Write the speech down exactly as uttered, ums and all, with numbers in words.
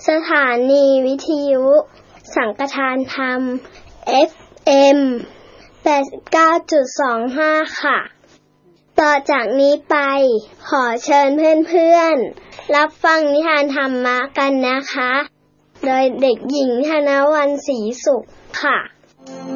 สถานีวิทยุสังฆทานธรรม เอฟ เอ็ม แปดสิบเก้าจุดสองห้า ค่ะต่อจากนี้ไปขอเชิญเพื่อนๆรับฟังนิทานธรรมะกันนะคะโดยเด็กหญิงธนวรรณศรีสุขค่ะ